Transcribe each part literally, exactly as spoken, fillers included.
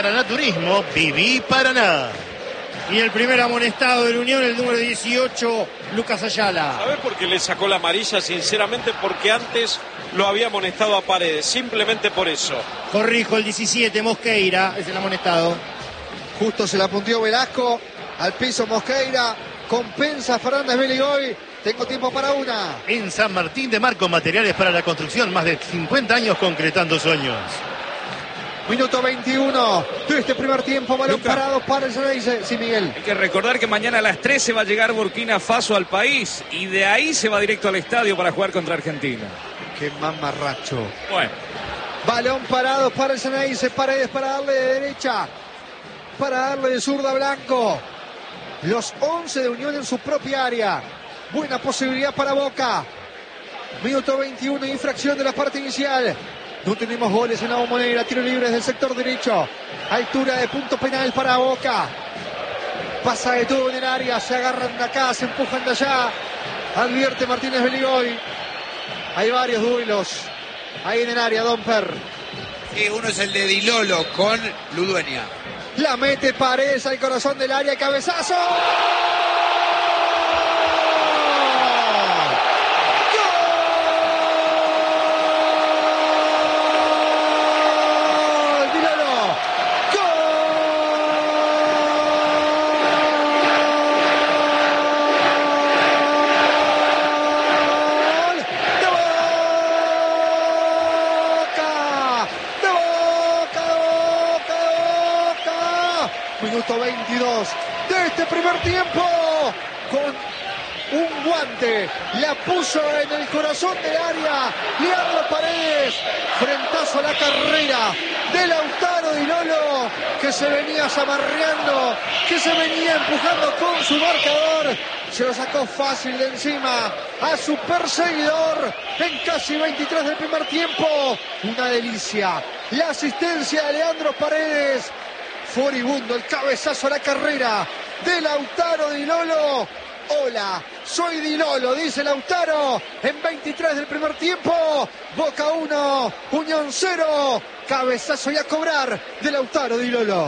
Paraná Turismo, viví Paraná. Y el primer amonestado de la Unión, el número dieciocho, Lucas Ayala. ¿Sabés por qué le sacó la amarilla? Sinceramente, porque antes lo había amonestado a Paredes, simplemente por eso. Corrijo, el diecisiete, Mosqueira, es el amonestado. Justo se la puntió Velasco, al piso Mosqueira, compensa Fernández Beligoy. Tengo tiempo para una. En San Martín de Marco, materiales para la construcción, más de cincuenta años concretando sueños. Minuto veintiuno de este primer tiempo, balón Lucas. parado para el Ceneice. Sí, Miguel. Hay que recordar que mañana a las trece va a llegar Burkina Faso al país y de ahí se va directo al estadio para jugar contra Argentina. Qué mamarracho. Bueno, Balón parado para el Ceneice. Paredes para darle de derecha, para darle de zurda a Blanco. Los once de Unión en su propia área. Buena posibilidad para Boca. Minuto veintiuno, infracción de la parte inicial. No tenemos goles en la Bombonera. Tiro libre desde el sector derecho. Altura de punto penal para Boca. Pasa de todo en el área. Se agarran de acá, se empujan de allá. Advierte Martínez Beligoy. Hay varios duelos ahí en el área, Domper. Sí, uno es el de Di Lolo con Ludueña. La mete Paredes al corazón del área. ¡Cabezazo! Minuto veintidós de este primer tiempo, con un guante, la puso en el corazón del área, Leandro Paredes, frentazo a la carrera de Lautaro Di Lolo, que se venía zamarreando, que se venía empujando con su marcador, se lo sacó fácil de encima a su perseguidor en casi veintitrés del primer tiempo, una delicia, la asistencia de Leandro Paredes. Furibundo el cabezazo a la carrera de Lautaro Di Lolo. Hola, soy Di Lolo, dice Lautaro en veintitrés del primer tiempo. Boca uno, Unión cero. Cabezazo y a cobrar de Lautaro Di Lolo.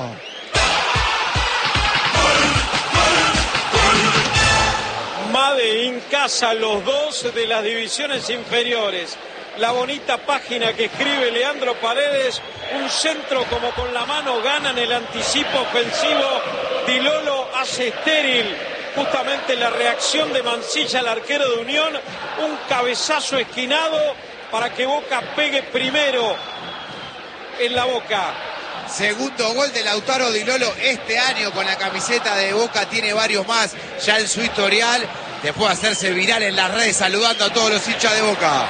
Made in casa, los dos de las divisiones inferiores. La bonita página que escribe Leandro Paredes, un centro como con la mano, ganan el anticipo ofensivo. Di Lolo hace estéril justamente la reacción de Mancilla, el arquero de Unión, un cabezazo esquinado para que Boca pegue primero en la Boca. Segundo gol de Lautaro Di Lolo este año con la camiseta de Boca, tiene varios más ya en su historial, después de hacerse viral en las redes saludando a todos los hinchas de Boca.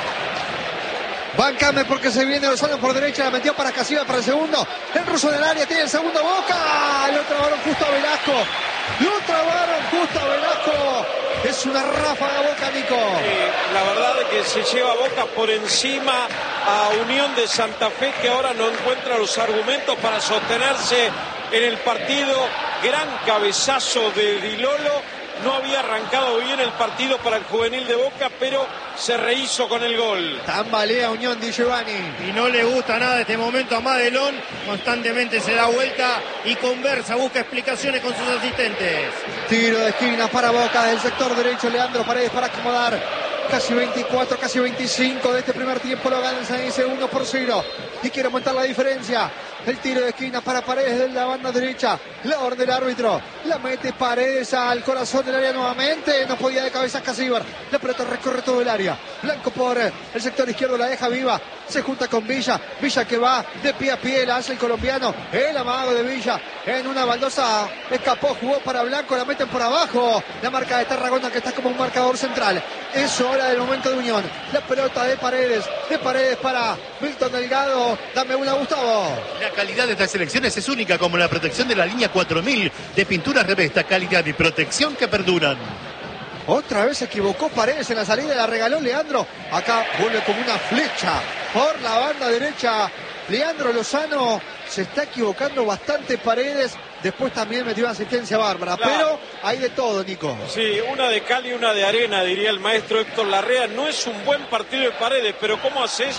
Bancame porque se viene Lozano por derecha, la metió para Casiva para el segundo. El ruso del área tiene el segundo, Boca. Lo trabaron justo a Velasco. Lo trabaron justo a Velasco. Es una ráfaga Boca, Nico. Eh, la verdad es que se lleva Boca por encima a Unión de Santa Fe, que ahora no encuentra los argumentos para sostenerse en el partido. Gran cabezazo de Di Lolo. No había arrancado bien el partido para el juvenil de Boca, pero se rehizo con el gol. Tambalea Unión Di Giovanni. Y no le gusta nada este momento a Madelón. Constantemente se da vuelta y conversa, busca explicaciones con sus asistentes. Tiro de esquina para Boca del sector derecho. Leandro Paredes para acomodar. Casi veinticuatro, casi veinticinco de este primer tiempo. Lo gana el Ceneice uno por cero. Y quiere aumentar la diferencia. El tiro de esquina para Paredes de la banda derecha. La orden del árbitro. La mete Paredes al corazón del área nuevamente. No podía de cabeza Casíbar. La pelota recorre todo el área. Blanco por el sector izquierdo, la deja viva. Se junta con Villa. Villa que va de pie a pie. La hace el colombiano. El amago de Villa. En una baldosa escapó, jugó para Blanco. La meten por abajo. La marca de Tarragona, que está como un marcador central. Es hora del momento de Unión. La pelota de Paredes. De Paredes para Milton Delgado. Dame una, Gustavo. La calidad de estas selecciones es única, como la protección de la línea cuatro mil de pinturas Revesta, calidad y protección que perduran. Otra vez se equivocó Paredes en la salida, la regaló Leandro. Acá vuelve como una flecha por la banda derecha. Leandro Lozano se está equivocando bastante Paredes. Después también metió una asistencia bárbara. Claro. Pero hay de todo, Nico. Sí, una de cal y una de arena, diría el maestro Héctor Larrea. No es un buen partido de Paredes, pero ¿cómo haces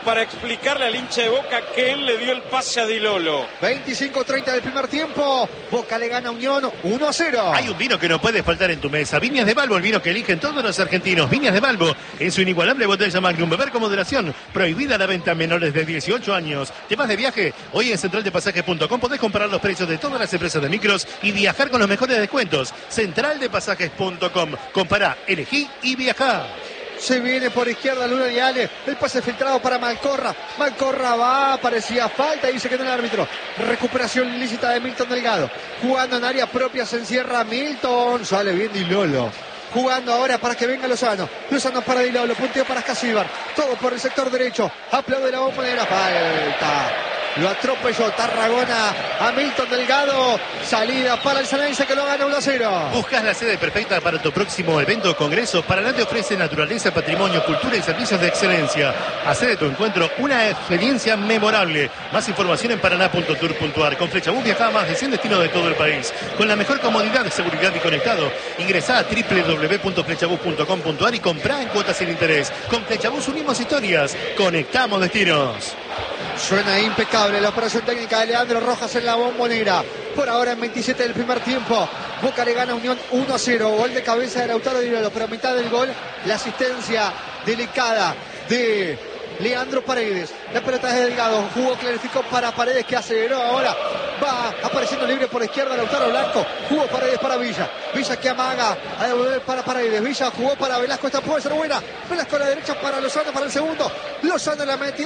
para explicarle al hincha de Boca que él le dio el pase a Di Lolo. veinticinco treinta del primer tiempo. Boca le gana a Unión uno a cero. Hay un vino que no puede faltar en tu mesa. Viñas de Balbo, el vino que eligen todos los argentinos. Viñas de Balbo, en su inigualable botella Magnum. Beber con moderación. Prohibida la venta a menores de dieciocho años. ¿Te vas de viaje? Hoy en central de pasajes punto com podés comparar los precios de todas las empresas de micros y viajar con los mejores descuentos. central de pasajes punto com. Compará, elegí y viajá. Se viene por izquierda Luna y Ale. El pase filtrado para Malcorra. Malcorra va, parecía falta y se quedó el árbitro. Recuperación ilícita de Milton Delgado. Jugando en área propia se encierra Milton. Sale bien Di Lolo. Jugando ahora para que venga Lozano. Lozano para Di Lolo. Punteo para Escasíbar. Todo por el sector derecho. Aplaude la bombonera. Falta. Lo atropelló Tarragona a Milton Delgado. Salida para el Ceneice que lo gana uno a cero. ¿Buscas la sede perfecta para tu próximo evento o congreso? Paraná te ofrece naturaleza, patrimonio, cultura y servicios de excelencia. Hacé de tu encuentro una experiencia memorable. Más información en paraná punto tour punto ar. Con Flechabús viaja a más de cien destinos de todo el país. Con la mejor comodidad, seguridad y conectado. Ingresá a doble u doble u doble u punto flechabús punto com punto ar y comprá en cuotas sin interés. Con Flechabús unimos historias. Conectamos destinos. Suena impecable la operación técnica de Leandro Rojas en la bombonera. Por ahora en veintisiete del primer tiempo. Boca le gana a Unión uno a cero. Gol de cabeza de Lautaro Di Lolo. Pero a mitad del gol, la asistencia delicada de Leandro Paredes. La pelota es de Delgado. Jugó, clarificó para Paredes que aceleró ahora. Va apareciendo libre por izquierda Lautaro Blanco. Jugó Paredes para Villa. Villa que amaga a devolver para Paredes. Villa jugó para Velasco. Esta puede ser buena. Velasco a la derecha para Lozano para el segundo. Lozano la metió.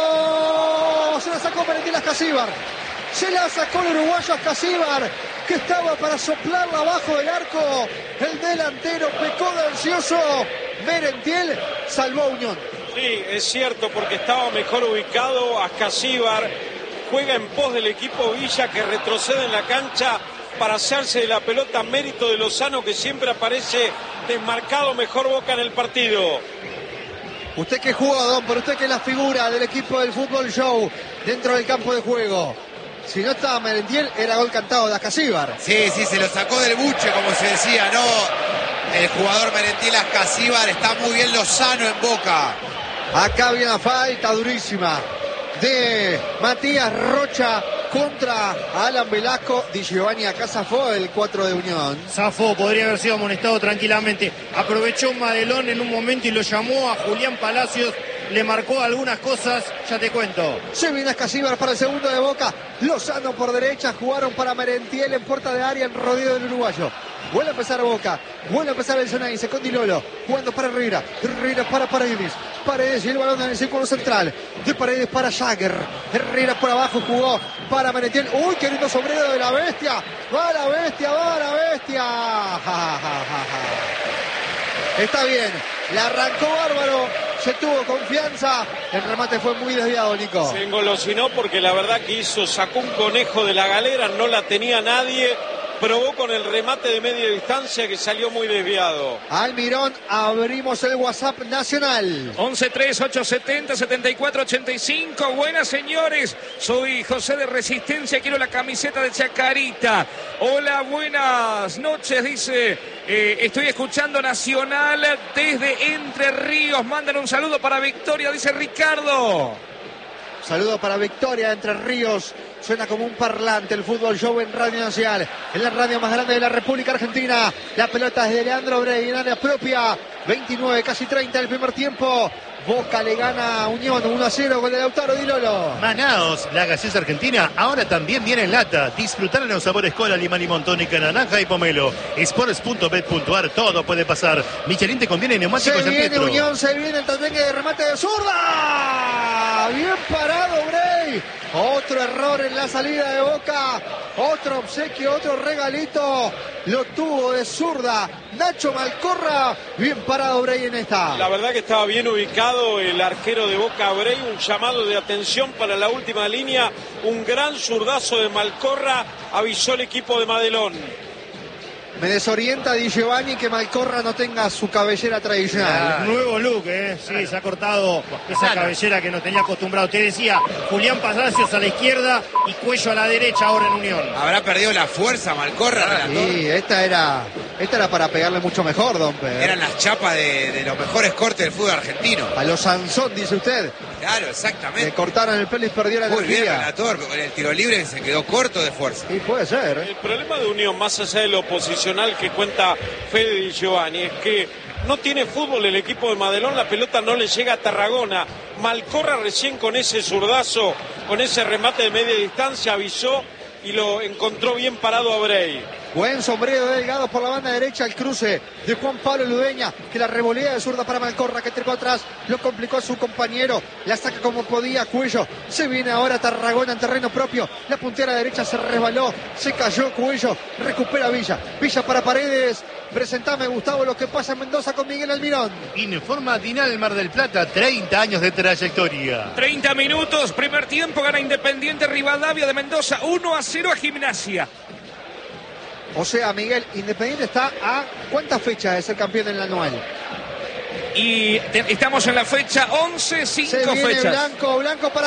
Se la sacó Merentiel Escasíbar. Se la sacó el uruguayo Escasíbar, que estaba para soplarla abajo del arco. El delantero pecó de ansioso. Merentiel salvó a Unión. Sí, es cierto, porque estaba mejor ubicado. Escasíbar juega en pos del equipo Villa, que retrocede en la cancha para hacerse de la pelota, mérito de Lozano, que siempre aparece desmarcado mejor Boca en el partido. Usted que jugó, Don, pero usted que es la figura del equipo del Fútbol Show dentro del campo de juego. Si no estaba Merentiel, era gol cantado de Escasíbar. Sí, sí, se lo sacó del buche, como se decía, ¿no? El jugador Merentiel Escasíbar, está muy bien Lozano en Boca. Acá viene la falta durísima de Matías Rocha contra Alan Velasco. Di Giovanni acá zafó el cuatro de Unión. Zafó, podría haber sido amonestado tranquilamente. Aprovechó un Madelón en un momento y lo llamó a Julián Palacios. Le marcó algunas cosas, ya te cuento. Se viene Escasíbar para el segundo de Boca. Lozano por derecha, jugaron para Merentiel en puerta de área en rodeo del uruguayo. Vuelve a empezar Boca, vuelve a empezar el Ceneice con Di Lolo, jugando para Herrera, Herrera para Paredes, Paredes y el balón en el círculo central, de Paredes para Jagger, Herrera por abajo jugó para Merentiel. Uy, qué lindo sombrero de la bestia, va la bestia, va la bestia. Ja, ja, ja, ja. Está bien, la arrancó bárbaro, se tuvo confianza, el remate fue muy desviado, Nico. Se engolosinó porque la verdad que hizo, sacó un conejo de la galera, no la tenía nadie. Probó con el remate de media distancia que salió muy desviado. Almirón, abrimos el WhatsApp nacional. once tres ocho setenta setenta y cuatro ochenta y cinco. Buenas, señores. Soy José de Resistencia. Quiero la camiseta de Chacarita. Hola, buenas noches. Dice, eh, estoy escuchando Nacional desde Entre Ríos. Mandan un saludo para Victoria, dice Ricardo. Saludo para Victoria de Entre Ríos. Suena como un parlante el Fútbol Show en Radio Nacional, en la radio más grande de la República Argentina. La pelota es de Leandro Brey en área propia. veintinueve, casi treinta del primer tiempo. Boca le gana a Unión uno a cero con el Lautaro Di Lolo. Manaos, la gaseosa argentina, ahora también viene en lata. Disfrutar en los sabores cola, limón y tónica, naranja y pomelo. Sports punto bet punto ar, todo puede pasar. Michelin te conviene neumáticos Se San viene Pietro. Unión, se viene el tandengue de remate de zurda. Bien parado Brey. Otro error en la salida de Boca. Otro obsequio, otro regalito. Lo tuvo de zurda Nacho Malcorra. Bien parado Brey en esta. La verdad que estaba bien ubicado el arquero de Boca, Brey. Un llamado de atención para la última línea. Un gran zurdazo de Malcorra. Avisó el equipo de Madelón. Me desorienta Di Giovanni que Malcorra no tenga su cabellera tradicional. Ah, nuevo look, ¿eh? Sí, claro. Se ha cortado esa cabellera que no tenía acostumbrado. Te decía, Julián Palacios a la izquierda y Cuello a la derecha ahora en Unión. Habrá perdido la fuerza Malcorra. Sí, esta era, esta era para pegarle mucho mejor, don Pedro. Eran las chapas de, de los mejores cortes del fútbol argentino. A los Sansón, dice usted. Claro, exactamente. Le cortaron el pelo y perdió la Muy bien, energía. relator, con el tiro libre se quedó corto de fuerza. Y puede ser. ¿eh? El problema de Unión, más allá de lo posicional que cuenta Fede Di Giovanni, es que no tiene fútbol el equipo de Madelón, la pelota no le llega a Tarragona. Malcorra recién con ese zurdazo, con ese remate de media distancia, avisó y lo encontró bien parado a Brey. Buen sombrero de Delgado por la banda derecha, el cruce de Juan Pablo Ludeña, que la revolea de zurda para Malcorra, que trepó atrás, lo complicó a su compañero, la saca como podía Cuello, se viene ahora Tarragona en terreno propio, la puntera derecha se resbaló, se cayó Cuello, recupera Villa, Villa para Paredes, presentame Gustavo lo que pasa en Mendoza con Miguel Almirón. Informa Dinal Mar del Plata, treinta años de trayectoria. treinta minutos, primer tiempo, gana Independiente Rivadavia de Mendoza, uno a cero a Gimnasia. O sea, Miguel, Independiente está a ¿cuántas fechas de ser campeón en la anual? Y te, estamos en la fecha once, cinco Se viene fechas. Blanco, Blanco para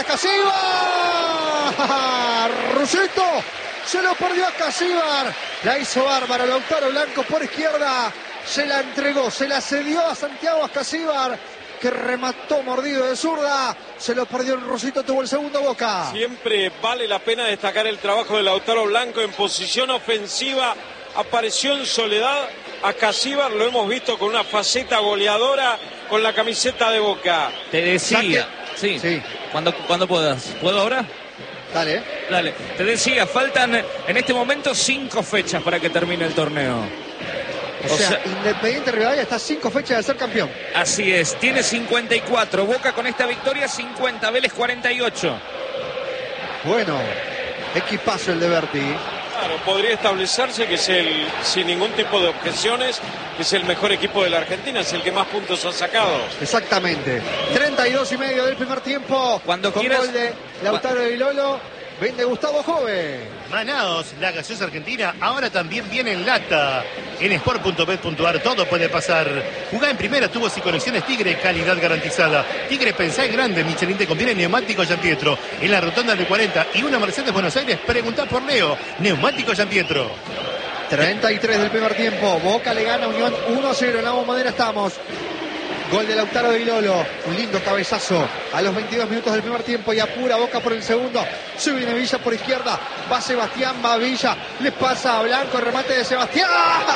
Casíbar. Rusito se lo perdió a Casíbar. La hizo bárbara, Lautaro Blanco por izquierda. Se la entregó, se la cedió a Santiago Casíbar, que remató mordido de zurda. Se lo perdió el Rusito, tuvo el segundo Boca. Siempre vale la pena destacar el trabajo de Lautaro Blanco en posición ofensiva. Apareció en soledad a Casíbar, lo hemos visto con una faceta goleadora con la camiseta de Boca. Te decía, sí, sí, Cuando, cuando puedas. ¿Puedo ahora? Dale. Dale. Te decía, faltan en este momento cinco fechas para que termine el torneo. O, O sea, sea, Independiente Rivadavia está a cinco fechas de ser campeón. Así es, tiene cincuenta y cuatro, Boca con esta victoria cincuenta, Vélez cuarenta y ocho. Bueno, equipazo el de Berti. Claro, podría establecerse que es el, sin ningún tipo de objeciones, que es el mejor equipo de la Argentina, es el que más puntos ha sacado. Exactamente. treinta y dos y medio del primer tiempo. Cuando con quieras. gol de Lautaro de Lolo. Vende Gustavo Jove. Manaos, la gaseosa argentina, ahora también viene en lata. En sport punto bet punto ar todo puede pasar. Jugá en primera, tubos y conexiones Tigre, calidad garantizada. Tigre, pensá en grande, Michelin te conviene neumático Gianpietro. En la rotonda de cuarenta y una Mercedes Buenos Aires, preguntá por Leo. Neumático Gianpietro. treinta y tres del primer tiempo. Boca le gana a Unión uno a cero. En la bombonera estamos. Gol de Lautaro de Lolo. Un lindo cabezazo a los veintidós minutos del primer tiempo y apura Boca por el segundo. Se viene Villa por izquierda. Va Sebastián, va Villa. Le pasa a Blanco. El remate de Sebastián.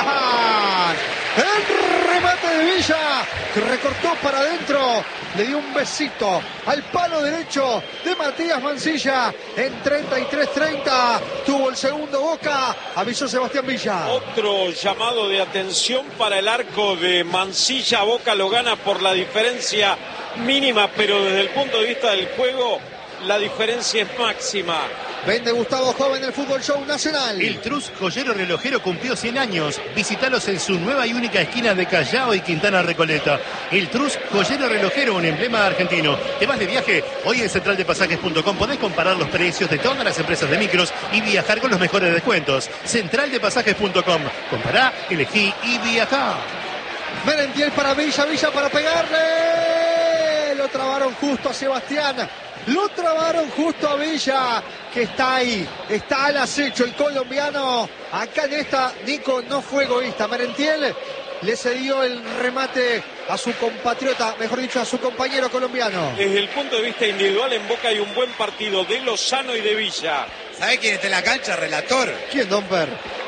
El remate de Villa, que recortó para adentro. Le dio un besito al palo derecho de Matías Mancilla. En treinta y tres treinta tuvo el segundo Boca. Avisó Sebastián Villa. Otro llamado de atención para el arco de Mancilla. Boca lo gana por la diferencia mínima, pero desde el punto de vista del juego la diferencia es máxima. Vende Gustavo Joven el Fútbol Show Nacional. El Trus Joyero Relojero cumplió cien años. Visítalos en su nueva y única esquina de Callao y Quintana Recoleta. El Trus Joyero Relojero, un emblema argentino. ¿Te vas de viaje? Hoy en central de pasajes punto com podés comparar los precios de todas las empresas de micros y viajar con los mejores descuentos. central de pasajes punto com. Compará, elegí y viajá. Merentiel para Villa, Villa para pegarle. Lo trabaron justo a Sebastián. Lo trabaron justo a Villa, que está ahí, está al acecho el colombiano. Acá en esta, Nico no fue egoísta. Merentiel le cedió el remate a su compatriota, mejor dicho, a su compañero colombiano. Desde el punto de vista individual, en Boca hay un buen partido de Lozano y de Villa. ¿Sabe quién está en la cancha, relator? ¿Quién, Domper?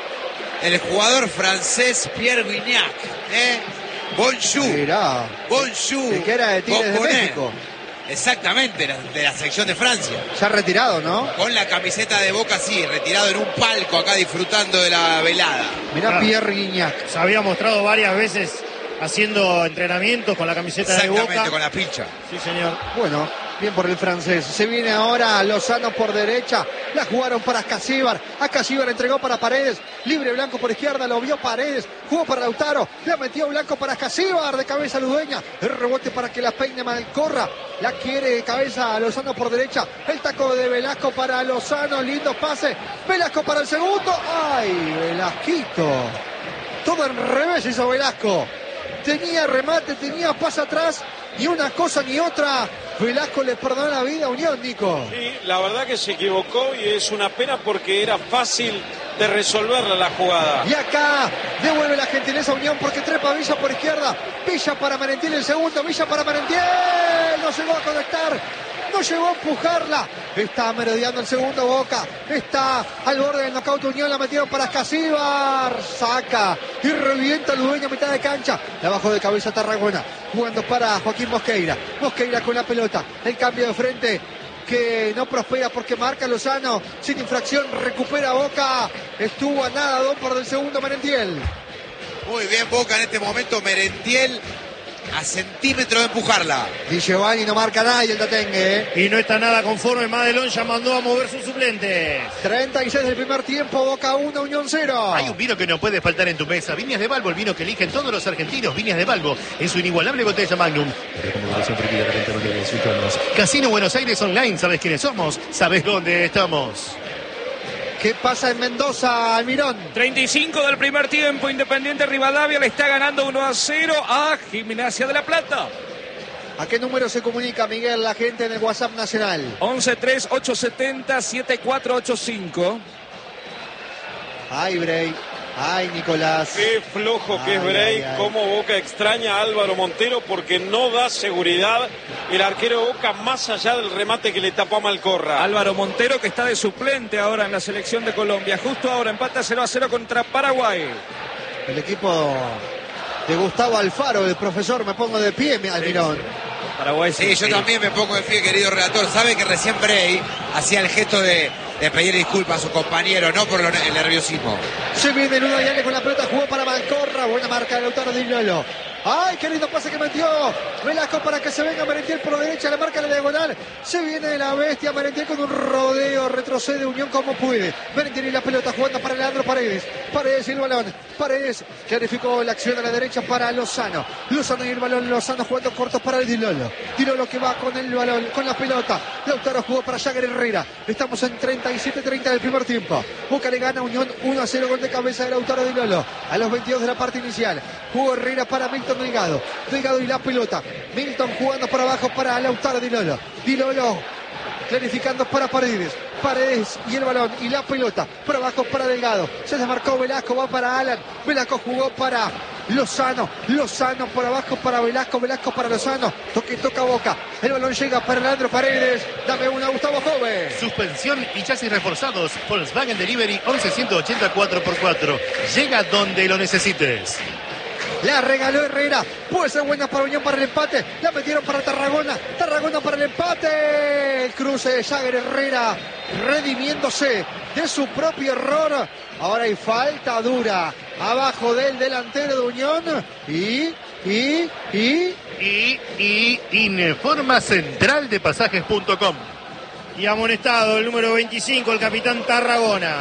El jugador francés Pierre Gignac. ¿eh? Bonjour. Mirá. Bonjour. El que era de Tigres de Bombonet. México. Exactamente, la- de la sección de Francia. Ya retirado, ¿no? Con la camiseta de Boca, sí, retirado en un palco acá disfrutando de la velada. Mirá Ah. Pierre Guignac. Se había mostrado varias veces haciendo entrenamientos con la camiseta de Exactamente, Boca. con la pincha. Sí, señor. Bueno, bien por el francés. Se viene ahora Lozano por derecha. La jugaron para Casíbar. A Casíbar entregó para Paredes. Libre Blanco por izquierda. Lo vio Paredes. Jugó para Lautaro. La metió Blanco para Casíbar. De cabeza Ludueña. El rebote para que la peine Malcorra. La quiere de cabeza Lozano por derecha. El taco de Velasco para Lozano. Lindo pase. Velasco para el segundo. ¡Ay, Velasquito! Todo en revés hizo Velasco. Tenía remate, tenía pase atrás. Ni una cosa ni otra. Velasco le perdonó la vida a Unión, Nico. Sí, la verdad que se equivocó y es una pena porque era fácil de resolverla la jugada. Y acá devuelve la gentileza a Unión porque trepa Villa por izquierda. Villa para Merentiel el segundo. Villa para Merentiel. No llegó a conectar. No llegó a empujarla. Está merodeando el segundo Boca. Está al borde del knockout Unión. La metieron para Escasíbar. Saca y revienta el dueño a mitad de cancha. La bajó de cabeza Tarragona. Jugando para Joaquín Mosqueira. Mosqueira con la pelota. El cambio de frente que no prospera porque marca Lozano. Sin infracción recupera Boca. Estuvo a nada Domper del segundo Merentiel. Muy bien Boca en este momento. Merentiel a centímetro de empujarla. Di Giovanni no marca nada y el Tatengue, ¿eh? Y no está nada conforme. Madelón ya mandó a mover sus suplentes. treinta y seis del primer tiempo. Boca uno, Unión cero. Hay un vino que no puede faltar en tu mesa. Viñas de Balbo, el vino que eligen todos los argentinos. Viñas de Balbo, en su inigualable botella Magnum. Casino Buenos Aires Online. ¿Sabes quiénes somos? ¿Sabes dónde estamos? ¿Qué pasa en Mendoza, Almirón? treinta y cinco del primer tiempo, Independiente Rivadavia le está ganando uno a cero a Gimnasia de la Plata. ¿A qué número se comunica, Miguel, la gente en el WhatsApp nacional? once tres ocho siete cero siete cuatro ocho cinco. Ay, Bray. Ay, Nicolás. Qué flojo que Ay, es Bray, ay, ay. cómo Boca extraña a Álvaro Montero porque no da seguridad el arquero de Boca más allá del remate que le tapó a Malcorra. Álvaro Montero que está de suplente ahora en la selección de Colombia. Justo ahora empata cero a cero contra Paraguay. El equipo de Gustavo Alfaro, el profesor, me pongo de pie, Almirón. Paraguay Sí, yo también me pongo de pie, querido relator. Sabe que recién Bray hacía el gesto de, de pedir disculpas a su compañero, no por lo- el nerviosismo. Se viene Ludo Ayale con la pelota, jugó para Malcorra, buena marca de Lautaro Di Lolo. ¡Ay, qué lindo pase que metió! Velasco para que se venga Merentiel por la derecha, la marca la diagonal. Se viene la bestia Merentiel con un rodeo, retrocede Unión como puede. Merentiel y la pelota jugando para Leandro Paredes. Paredes y el balón. Paredes clarificó la acción a la derecha para Lozano. Lozano y el balón, Lozano jugando cortos para el Di Lolo. Di Lolo que va con el balón, con la pelota. Lautaro jugó para Jagger Herrera. Estamos en treinta y siete treinta del primer tiempo. Boca le gana a Unión uno a cero, gol de cabeza de Lautaro Di Lolo. A los veintidós de la parte inicial. Jugó Herrera para Milton Delgado. Delgado y la pelota. Milton jugando por abajo para Lautaro Di Lolo. Di Lolo clarificando para Paredes. Paredes y el balón y la pelota. Por abajo para Delgado. Se desmarcó Velasco, va para Alan. Velasco jugó para Lozano. Lozano por abajo para Velasco. Velasco para Lozano. Toque, toca Boca. El balón llega para Leandro Paredes. Dame una, Gustavo Jove. Suspensión y chasis reforzados. Volkswagen Delivery once ciento ochenta cuatro por cuatro. Llega donde lo necesites. La regaló Herrera. Puede ser buena para Unión para el empate. La metieron para Tarragona. Tarragona para el empate. El cruce de Jagger Herrera redimiéndose de su propio error. Ahora hay falta dura abajo del delantero de Unión. Y, y, y... Y, y Informa Central de Pasajes punto com. Y amonestado el número veinticinco, el capitán Tarragona.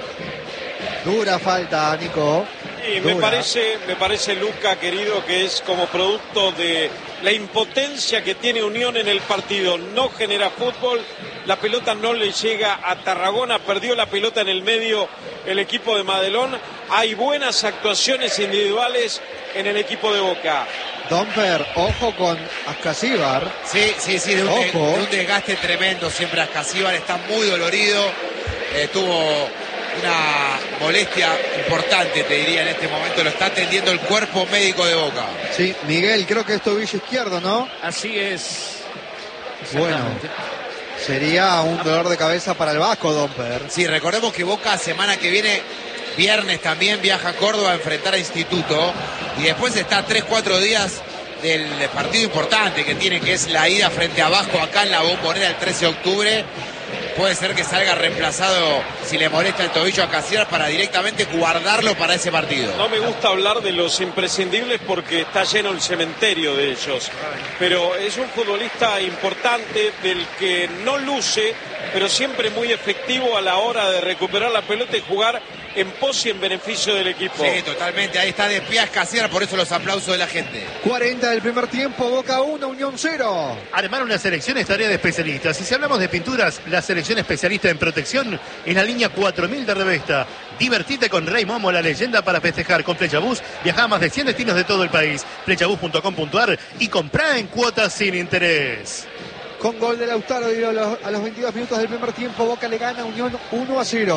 Dura falta, Nico. Y me Dura. parece, me parece, Luca, querido, que es como producto de la impotencia que tiene Unión en el partido. No genera fútbol, la pelota no le llega a Tarragona, perdió la pelota en el medio el equipo de Madelón. Hay buenas actuaciones individuales en el equipo de Boca. Domper, ojo con Ascasíbar. Sí, sí, sí, de un, de- Ojo. de un desgaste tremendo. Siempre Ascasíbar está muy dolorido. Eh, tuvo una molestia importante, te diría, en este momento. Lo está atendiendo el cuerpo médico de Boca. Sí, Miguel, creo que es tobillo izquierdo, ¿no? Así es. Bueno, Exactamente. sería un dolor de cabeza para el Vasco, Domper. Sí, recordemos que Boca semana que viene, viernes también, viaja a Córdoba a enfrentar a Instituto. Y después está tres, cuatro días del partido importante que tiene, que es la ida frente a Vasco acá en la Bombonera el trece de octubre. Puede ser que salga reemplazado si le molesta el tobillo a Casillas para directamente guardarlo para ese partido. No me gusta hablar de los imprescindibles porque está lleno el cementerio de ellos. Pero es un futbolista importante del que no luce, pero siempre muy efectivo a la hora de recuperar la pelota y jugar en pos y en beneficio del equipo. Sí, totalmente. Ahí está de pie a Casillas, por eso los aplausos de la gente. cuarenta del primer tiempo, Boca uno, Unión cero. Armar una selección es tarea de especialistas. Y si hablamos de pinturas, la selección especialista en protección es la línea cuatro mil de Revesta. Divertite con Rey Momo, la leyenda para festejar. Con Flechabús viaja a más de cien destinos de todo el país. Flechabús punto com punto ar y comprá en cuotas sin interés. Con gol de Lautaro Di Lolo a los veintidós minutos del primer tiempo, Boca le gana a Unión uno a cero.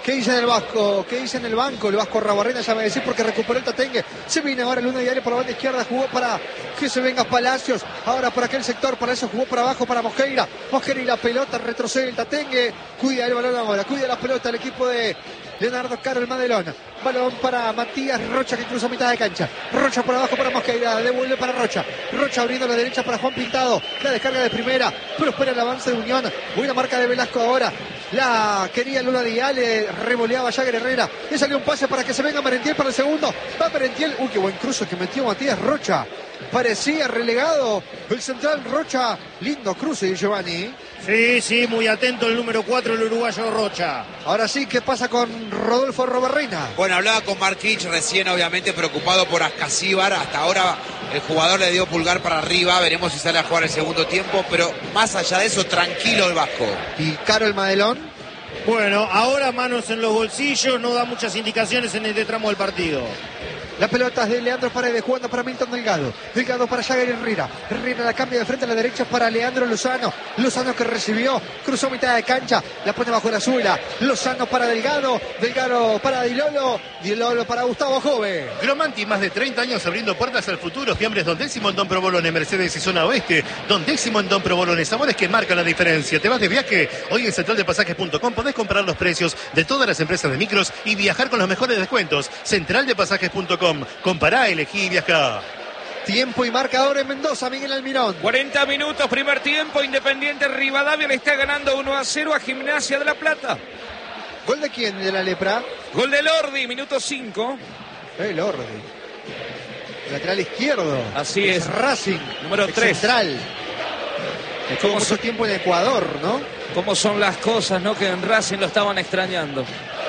¿Qué dice en el Vasco? ¿Qué dice en el banco? El Vasco Arrobarrena, ya me decís, porque recuperó el Tatengue. Se viene ahora Luna Diario por la banda izquierda, jugó para que se venga Palacios. Ahora por aquel sector, para eso jugó para abajo para Mosqueira. Mosqueira y la pelota, retrocede el Tatengue. Cuida el balón ahora, cuida la pelota el equipo de Leonardo Caro, el Madelón. Balón para Matías Rocha, que cruza mitad de cancha. Rocha por abajo para Mosqueira, devuelve para Rocha. Rocha abriendo la derecha para Juan Pintado. La descarga de primera, prospera el avance de Unión. Buena marca de Velasco ahora. La quería Luna Díaz, le revoleaba Jagger Herrera. Le salió un pase para que se venga Merentiel para el segundo. Va Merentiel. Uy, qué buen cruce que metió Matías Rocha. Parecía relegado el central Rocha. Lindo cruce, Giovanni. Sí, sí, muy atento el número cuatro, el uruguayo Rocha. Ahora sí, ¿qué pasa con Rodolfo Arrobarrena? Bueno, hablaba con Marquich recién, obviamente preocupado por Ascasíbar. Hasta ahora el jugador le dio pulgar para arriba. Veremos si sale a jugar el segundo tiempo. Pero más allá de eso, tranquilo el Vasco. ¿Y Caro el Madelón? Bueno, ahora manos en los bolsillos, no da muchas indicaciones en este tramo del partido. La pelota es de Leandro Paredes, jugando para Milton Delgado. Delgado para Jagger Herrera. Herrera la cambia de frente a la derecha para Leandro Lozano. Lozano que recibió, cruzó mitad de cancha, la pone bajo la suela. Lozano para Delgado. Delgado para Dilolo. Dilolo para Gustavo Jove. Gromanti, más de treinta años abriendo puertas al futuro. Fiambres Don Décimo en Don Provolone, Mercedes y Zona Oeste. Don Décimo en Don Provolone. Sabores que marcan la diferencia. Te vas de viaje. Hoy en central de pasajes punto com podés comprar los precios de todas las empresas de micros y viajar con los mejores descuentos. central de pasajes punto com. Compará, elegí y viajá. Tiempo y marcador en Mendoza, Miguel Almirón. cuarenta minutos, primer tiempo. Independiente Rivadavia le está ganando uno a cero a Gimnasia de La Plata. ¿Gol de quién? ¿De la Lepra? Gol de Lordi, minuto cinco. El Lordi. Lateral izquierdo. Así es. Racing. Número tres. Central. Estuvo mucho son, tiempo en Ecuador, ¿no? ¿Cómo son las cosas, no? Que en Racing lo estaban extrañando.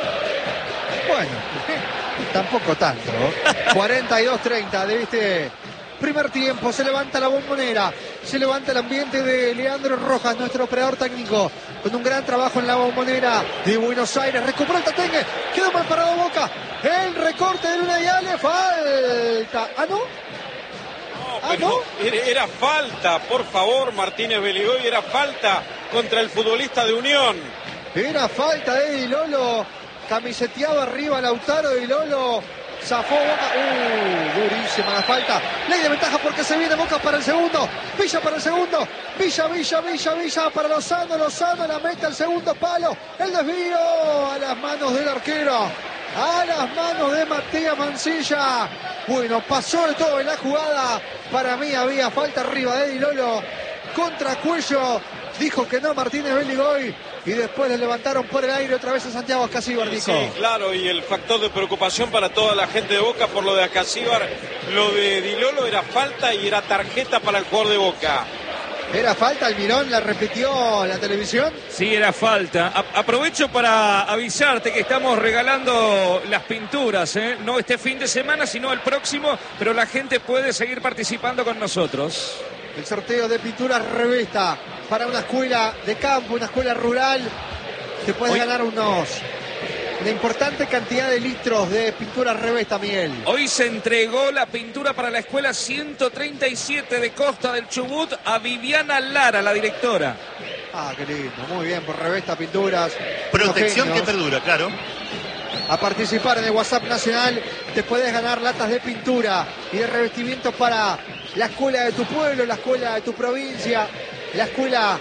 Bueno, tampoco tanto. cuarenta y dos treinta de este primer tiempo. Se levanta la bombonera. Se levanta el ambiente de Leandro Rojas, nuestro operador técnico, con un gran trabajo en la bombonera de Buenos Aires. Recuperó el Tatengue. Quedó mal parado Boca. El recorte de Luna Diale. Falta. ¿Ah, no? Ah, ¿no? Era, era falta, por favor, Martínez Beligoy. Era falta contra el futbolista de Unión. Era falta de Di Lolo. Camiseteaba arriba Lautaro Di Lolo. Zafó Boca. Uh, durísima la falta. Ley de ventaja porque se viene Boca para el segundo. Villa para el segundo. Villa, Villa, Villa, Villa para Lozano. Lozano la mete al segundo palo. El desvío a las manos del arquero. A las manos de Matías Mancilla. Bueno, pasó de todo en la jugada. Para mí había falta arriba de Di Lolo. Contra Cuello. Dijo que no Martínez Beligoy. Y después le levantaron por el aire otra vez a Santiago Ascasíbar, dijo. Sí, claro, y el factor de preocupación para toda la gente de Boca por lo de Ascasíbar. Lo de Di Lolo era falta y era tarjeta para el jugador de Boca. ¿Era falta? Almirón la repitió la televisión. Sí, era falta. A- aprovecho para avisarte que estamos regalando las pinturas, ¿eh? No este fin de semana, sino el próximo, pero la gente puede seguir participando con nosotros. El sorteo de pinturas Revesta para una escuela de campo, una escuela rural. Te puedes Hoy... ganar unos una importante cantidad de litros de pinturas Revesta, Miguel. Hoy se entregó la pintura para la escuela ciento treinta y siete de Costa del Chubut a Viviana Lara, la directora. Ah, qué lindo, muy bien, por Revesta Pinturas. Protección que perdura, claro. A participar en el WhatsApp Nacional te puedes ganar latas de pintura y de revestimientos para la escuela de tu pueblo, la escuela de tu provincia, la escuela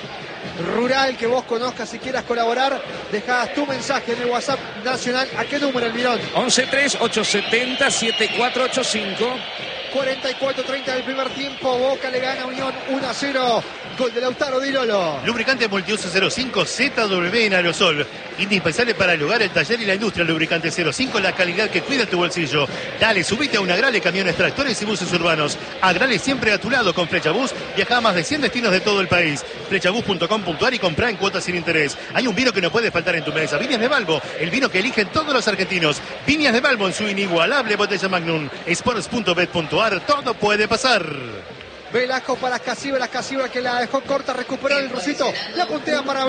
rural que vos conozcas. Si quieras colaborar, dejás tu mensaje en el WhatsApp Nacional. ¿A qué número, Almirón? once tres ocho siete cero siete cuatro ocho cinco. cuarenta y cuatro treinta del primer tiempo. Boca le gana a Unión uno a cero. Gol de Lautaro Di Lolo. Lubricante Multiuso cero cinco Z W en aerosol. Indispensable para el hogar, el taller y la industria. Lubricante cero cinco, la calidad que cuida tu bolsillo. Dale, subite a un Agrale, camiones, tractores y buses urbanos. Agrale siempre a tu lado con Flechabús. Viaja a más de cien destinos de todo el país. flechabús punto com punto a r y comprá en cuotas sin interés. Hay un vino que no puede faltar en tu mesa. Viñas de Balbo, el vino que eligen todos los argentinos. Viñas de Balbo en su inigualable botella Magnum. sports punto bet punto a r, todo puede pasar. Velasco para Ascasíbar, Ascasíbar que la dejó corta, recuperó el Rusito, la puntea para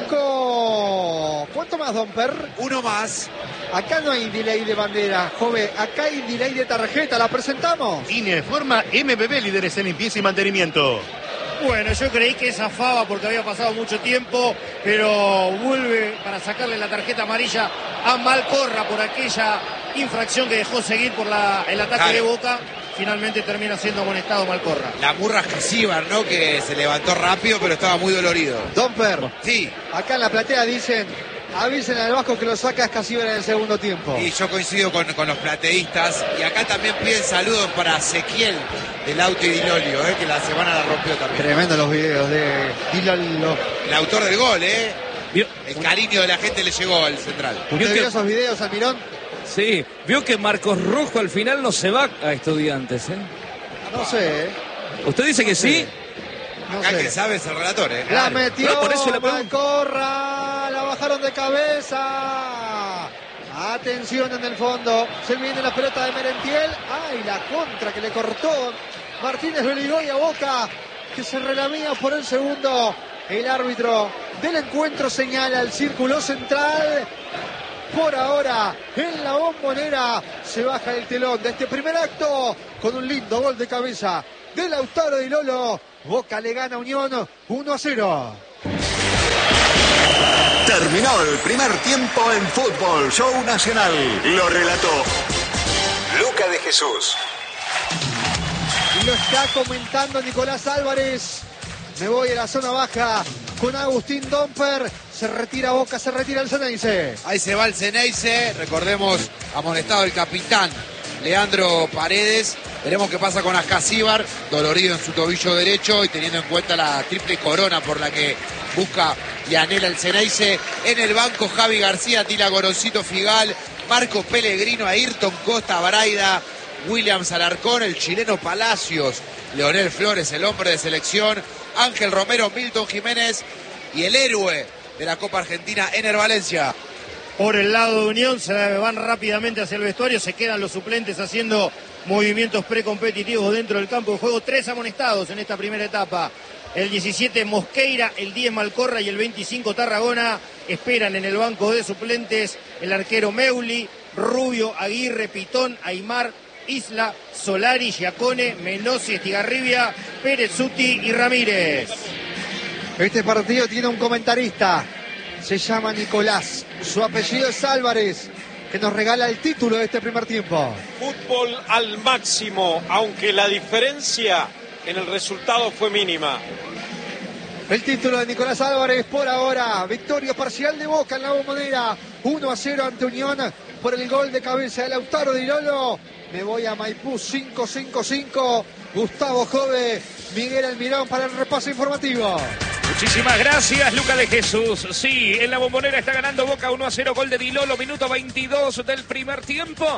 Velasco. ¿Cuánto más, Don Per? Uno más. Acá no hay delay de bandera, joven, acá hay delay de tarjeta, ¿la presentamos? I N E, forma M B B, líderes en limpieza y mantenimiento. Bueno, yo creí que zafaba porque había pasado mucho tiempo, pero vuelve para sacarle la tarjeta amarilla a Malcorra por aquella infracción que dejó seguir por la, el ataque claro. de Boca. Finalmente termina siendo amonestado Malcorra. La murra Casíbar, ¿no? Que se levantó rápido, pero estaba muy dolorido. Domper. Sí. Acá en la platea dicen, avisen al Vasco que lo saca Casíbar en el segundo tiempo. Y yo coincido con, con los plateístas. Y acá también piden saludos para Ezequiel del Auto y Dilolio, ¿eh? Que la semana la rompió también. Tremendo los videos de Dilolio. El autor del gol, ¿eh? El cariño de la gente le llegó al central. ¿Usted vio esos videos, Almirón? Sí, vio que Marcos Rojo al final no se va a Estudiantes, ¿eh? No sé, ¿eh? ¿Usted dice que no sí? No Acá sé. que sabe es el relator, ¿eh? La Claro. metió Pero por eso la Malcorra, la bajaron de cabeza. Atención en el fondo, se viene la pelota de Merentiel. Ay, la contra que le cortó Martínez Beligoy a Boca, que se relamía por el segundo. El árbitro del encuentro señala el círculo central. Por ahora, en la Bombonera se baja el telón de este primer acto con un lindo gol de cabeza de Lautaro Di Lolo. Boca le gana a Unión uno a cero. Terminó el primer tiempo en Fútbol Show Nacional. Lo relató Luca de Jesús. Y lo está comentando Nicolás Álvarez. Me voy a la zona baja con Agustín Domper. Se retira Boca, se retira el Ceneice. Ahí se va el Ceneice. Recordemos, amonestado el capitán Leandro Paredes. Veremos qué pasa con Ascasíbar, dolorido en su tobillo derecho y teniendo en cuenta la triple corona por la que busca y anhela el Ceneice. En el banco Javi García, Tila Goroncito Figal, Marco Pellegrino, Ayrton Costa, Braida, Williams Alarcón, el chileno Palacios, Leonel Flores, el hombre de selección, Ángel Romero, Milton Jiménez y el héroe de la Copa Argentina, Ener Valencia. Por el lado de Unión se van rápidamente hacia el vestuario, se quedan los suplentes haciendo movimientos precompetitivos dentro del campo de juego. Tres amonestados en esta primera etapa. El diecisiete Mosqueira, el diez Malcorra y el veinticinco Tarragona. Esperan en el banco de suplentes el arquero Meuli, Rubio, Aguirre, Pitón, Aymar, Isla, Solari, Giacone, Menossi, Estigarribia, Pérez-Zuti y Ramírez. Este partido tiene un comentarista, se llama Nicolás, su apellido es Álvarez, que nos regala el título de este primer tiempo. Fútbol al máximo, aunque la diferencia en el resultado fue mínima. El título de Nicolás Álvarez por ahora, victoria parcial de Boca en la Bombonera, uno a cero ante Unión por el gol de cabeza de Lautaro Di Lolo. Me voy a Maipú cinco cinco cinco, Gustavo Jove, Miguel Almirón para el repaso informativo. Muchísimas gracias, Luca de Jesús. Sí, en la Bombonera está ganando Boca uno a cero, gol de Di Lolo, minuto veintidós del primer tiempo.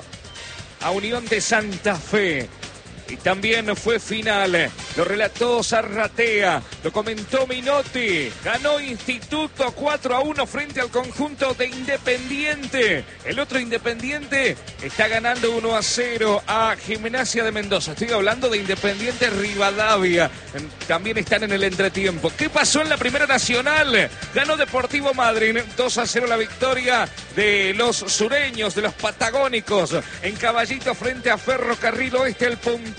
A Unión de Santa Fe. Y también fue final, lo relató Zarratea, lo comentó Minotti, ganó Instituto cuatro a uno frente al conjunto de Independiente. El otro Independiente está ganando uno a cero a Gimnasia de Mendoza. Estoy hablando de Independiente Rivadavia, también están en el entretiempo. ¿Qué pasó en la Primera Nacional? Ganó Deportivo Madryn, dos a cero la victoria de los sureños, de los patagónicos, en Caballito frente a Ferrocarril Oeste, el puntero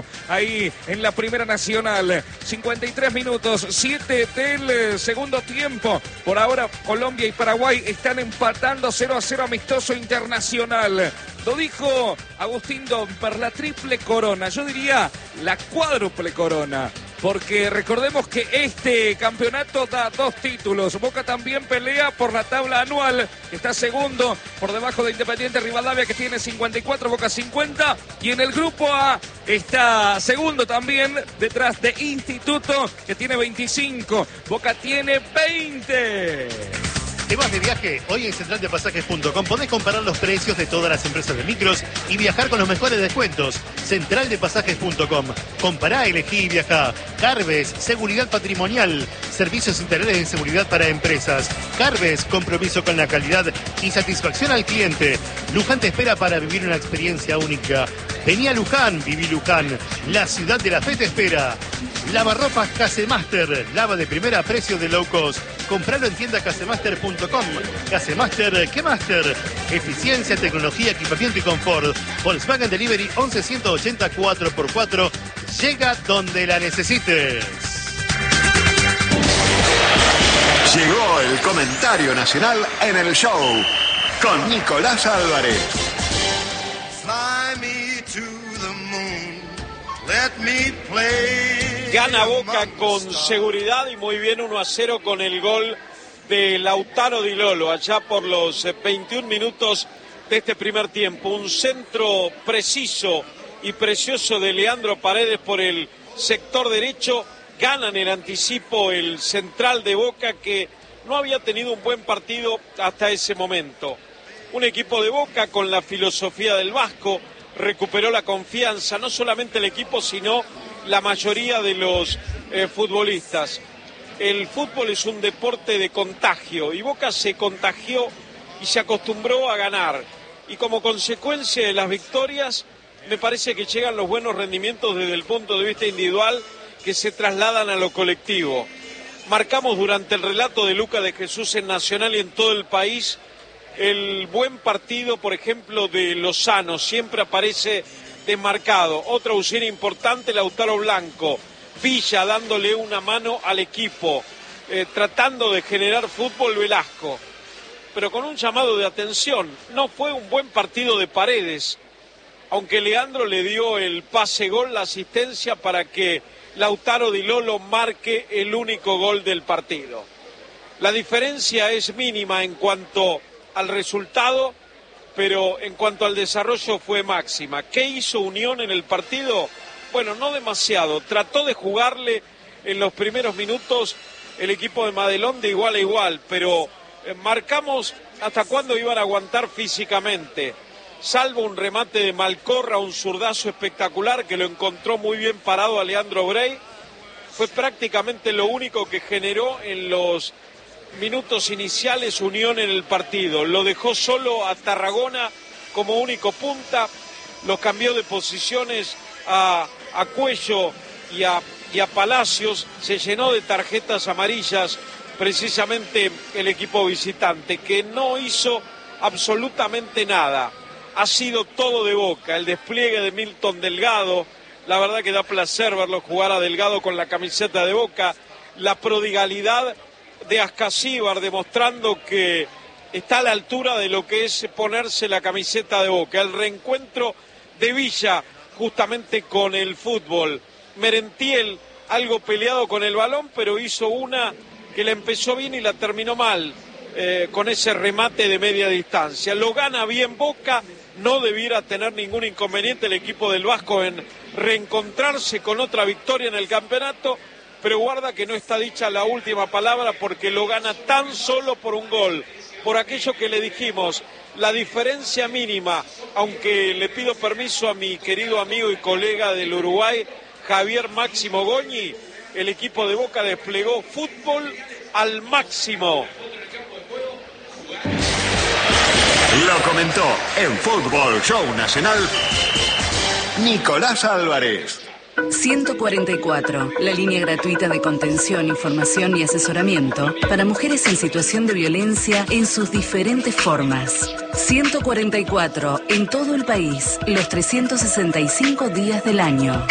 ahí en la Primera Nacional. cincuenta y tres minutos, siete del segundo tiempo. Por ahora Colombia y Paraguay están empatando cero a cero, amistoso internacional. Lo dijo Agustín Domper, la triple corona, yo diría la cuádruple corona. Porque recordemos que este campeonato da dos títulos. Boca también pelea por la tabla anual, que está segundo por debajo de Independiente Rivadavia, que tiene cincuenta y cuatro, Boca cincuenta. Y en el grupo A está segundo también, detrás de Instituto, que tiene veinticinco. Boca tiene veinte. ¿Te vas de viaje? Hoy en central de pasajes punto com podés comparar los precios de todas las empresas de micros y viajar con los mejores descuentos. central de pasajes punto com. Compará, elegí y viajá. Carves, seguridad patrimonial. Servicios integrales de seguridad para empresas. Carves, compromiso con la calidad y satisfacción al cliente. Luján te espera para vivir una experiencia única. Vení a Luján, viví Luján. La ciudad de la fe te espera. Lavarropas Casemaster, lava de primera a precio de low cost. Compralo en tienda casemaster punto com. Casemaster, ¿qué master? Eficiencia, tecnología, equipamiento y confort. Volkswagen Delivery once ciento ochenta cuatro por cuatro. Llega donde la necesites. Llegó el comentario nacional en el show con Nicolás Álvarez. Fly me to the moon, let me play. Gana Boca con seguridad y muy bien, uno a cero con el gol de Lautaro Di Lolo allá por los veintiún minutos de este primer tiempo. Un centro preciso y precioso de Leandro Paredes por el sector derecho. Ganan el anticipo el central de Boca, que no había tenido un buen partido hasta ese momento. Un equipo de Boca con la filosofía del Vasco, recuperó la confianza, no solamente el equipo, sino la mayoría de los eh, futbolistas. El fútbol es un deporte de contagio y Boca se contagió y se acostumbró a ganar. Y como consecuencia de las victorias, me parece que llegan los buenos rendimientos desde el punto de vista individual que se trasladan a lo colectivo. Marcamos durante el relato de Luca de Jesús en Nacional y en todo el país el buen partido, por ejemplo, de Lozano, siempre aparece desmarcado. Otra ausencia importante, Lautaro Blanco. Villa dándole una mano al equipo, eh, tratando de generar fútbol, Velasco. Pero con un llamado de atención, no fue un buen partido de Paredes, aunque Leandro le dio el pase gol, la asistencia para que Lautaro Di Lolo marque el único gol del partido. La diferencia es mínima en cuanto al resultado, pero en cuanto al desarrollo fue máxima. ¿Qué hizo Unión en el partido? Bueno, no demasiado. Trató de jugarle en los primeros minutos el equipo de Madelón de igual a igual, pero eh, marcamos hasta cuándo iban a aguantar físicamente. Salvo un remate de Malcorra, un zurdazo espectacular que lo encontró muy bien parado a Leandro Brey, fue prácticamente lo único que generó en los minutos iniciales Unión en el partido. Lo dejó solo a Tarragona como único punta, lo cambió de posiciones a, a Cuello y a, y a Palacios, se llenó de tarjetas amarillas precisamente el equipo visitante, que no hizo absolutamente nada. Ha sido todo de Boca, el despliegue de Milton Delgado, la verdad que da placer verlo jugar a Delgado con la camiseta de Boca, la prodigalidad de Ascasíbar demostrando que está a la altura de lo que es ponerse la camiseta de Boca, el reencuentro de Villa justamente con el fútbol. Merentiel algo peleado con el balón, pero hizo una que la empezó bien y la terminó mal, eh, con ese remate de media distancia. Lo gana bien Boca. No debiera tener ningún inconveniente el equipo del Vasco en reencontrarse con otra victoria en el campeonato, pero guarda que no está dicha la última palabra porque lo gana tan solo por un gol, por aquello que le dijimos, la diferencia mínima, aunque le pido permiso a mi querido amigo y colega del Uruguay, Javier Máximo Goñi, el equipo de Boca desplegó fútbol al máximo. Lo comentó en Fútbol Show Nacional Nicolás Álvarez. ciento cuarenta y cuatro, la línea gratuita de contención, información y asesoramiento para mujeres en situación de violencia en sus diferentes formas. ciento cuarenta y cuatro, en todo el país, los trescientos sesenta y cinco días del año.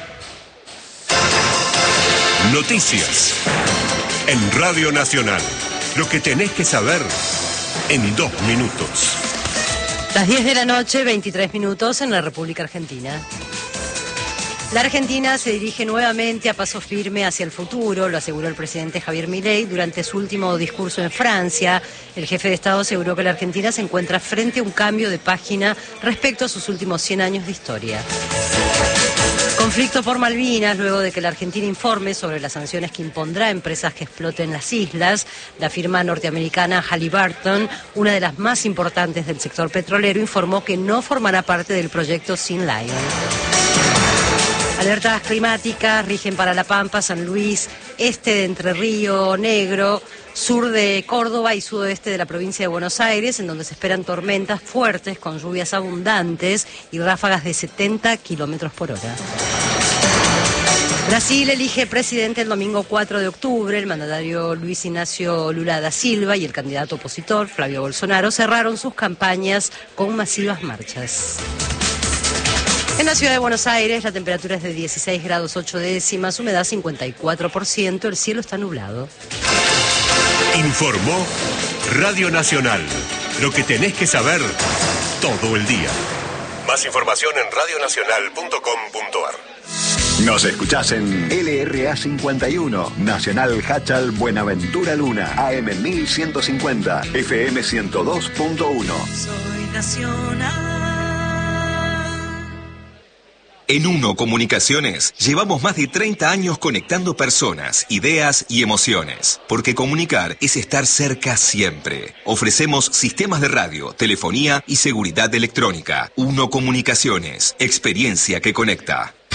Noticias en Radio Nacional. Lo que tenés que saber en dos minutos. Las diez de la noche, veintitrés minutos en la República Argentina. La Argentina se dirige nuevamente a paso firme hacia el futuro, lo aseguró el presidente Javier Milei durante su último discurso en Francia. El jefe de Estado aseguró que la Argentina se encuentra frente a un cambio de página respecto a sus últimos cien años de historia. Conflicto por Malvinas, luego de que la Argentina informe sobre las sanciones que impondrá a empresas que exploten las islas. La firma norteamericana Halliburton, una de las más importantes del sector petrolero, informó que no formará parte del proyecto Sea Lion. Alertas climáticas rigen para La Pampa, San Luis, este de Entre Río Negro, sur de Córdoba y sudoeste de la provincia de Buenos Aires, en donde se esperan tormentas fuertes con lluvias abundantes y ráfagas de setenta kilómetros por hora. Brasil elige presidente el domingo cuatro de octubre. El mandatario Luis Ignacio Lula da Silva y el candidato opositor Flavio Bolsonaro cerraron sus campañas con masivas marchas. En la ciudad de Buenos Aires la temperatura es de dieciséis grados ocho décimas, humedad cincuenta y cuatro por ciento, el cielo está nublado. Informó Radio Nacional. Lo que tenés que saber todo el día. Más información en radio nacional punto com punto a r. Nos escuchás en L R A cincuenta y uno, Nacional Hachal Buenaventura Luna, A M mil ciento cincuenta, F M ciento dos punto uno. Soy Nacional. En Uno Comunicaciones llevamos más de treinta años conectando personas, ideas y emociones. Porque comunicar es estar cerca siempre. Ofrecemos sistemas de radio, telefonía y seguridad electrónica. Uno Comunicaciones, experiencia que conecta.